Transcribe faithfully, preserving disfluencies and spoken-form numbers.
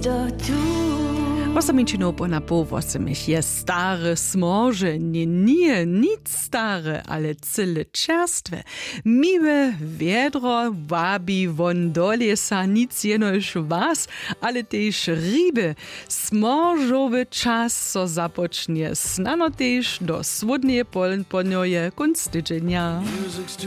Osamicino po na połowosemich jest stare smoże, nie nie nic stare, ale cyle czerstwe. Miłe wiedro wabi won do lesa nic jenoż was, ale też ryby. Smożowy czas so zapocznie, snano też do słodnie polen ponioje kunst tydzienia.